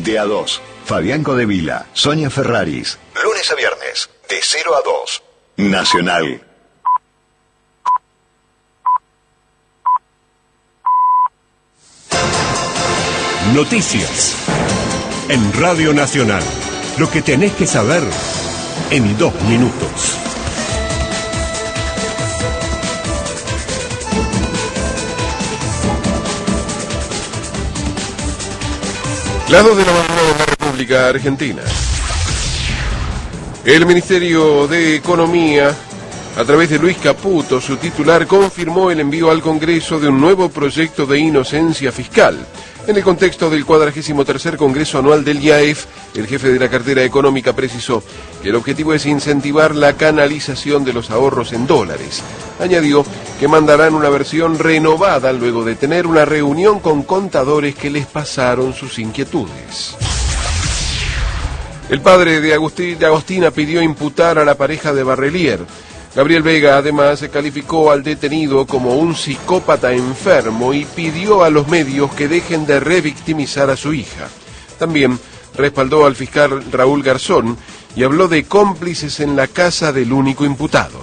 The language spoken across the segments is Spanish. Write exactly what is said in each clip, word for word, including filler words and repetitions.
De a dos, Fabián Codevila, Sonia Ferraris. Lunes a viernes, de cero a dos. Nacional. Noticias. En Radio Nacional. Lo que tenés que saber en dos minutos. Las dos de la mañana en la República Argentina. El Ministerio de Economía, a través de Luis Caputo, su titular, confirmó el envío al Congreso de un nuevo proyecto de inocencia fiscal. En el contexto del cuadragésimo tercer Congreso Anual del I A E F, el jefe de la cartera económica precisó que el objetivo es incentivar la canalización de los ahorros en dólares. Añadió que mandarán una versión renovada luego de tener una reunión con contadores que les pasaron sus inquietudes. El padre de, Agustín, de Agostina pidió imputar a la pareja de Barrelier. Gabriel Vega además calificó al detenido como un psicópata enfermo y pidió a los medios que dejen de revictimizar a su hija. También respaldó al fiscal Raúl Garzón y habló de cómplices en la casa del único imputado.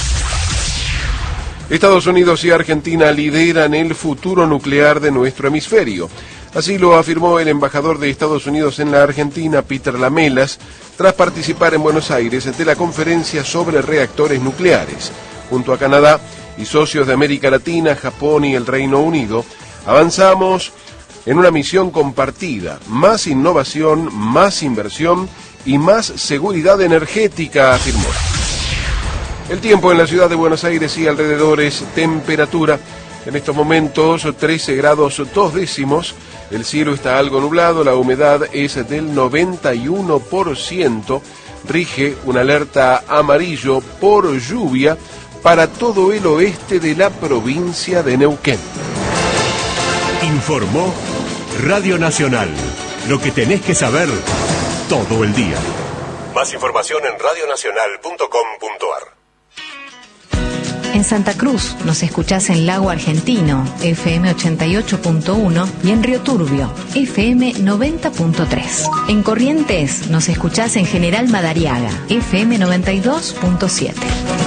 Estados Unidos y Argentina lideran el futuro nuclear de nuestro hemisferio. Así lo afirmó el embajador de Estados Unidos en la Argentina, Peter Lamelas, tras participar en Buenos Aires de la conferencia sobre reactores nucleares. Junto a Canadá y socios de América Latina, Japón y el Reino Unido, avanzamos en una misión compartida: más innovación, más inversión y más seguridad energética, afirmó. El tiempo en la ciudad de Buenos Aires y alrededores: temperatura en estos momentos trece grados dos décimos, el cielo está algo nublado, la humedad es del noventa y uno por ciento, rige una alerta amarillo por lluvia para todo el oeste de la provincia de Neuquén. Informó Radio Nacional, lo que tenés que saber todo el día. Más información en radio nacional punto com punto a r. En Santa Cruz nos escuchás en Lago Argentino, F M ochenta y ocho punto uno, y en Río Turbio, F M noventa punto tres. En Corrientes nos escuchás en General Madariaga, F M noventa y dos punto siete.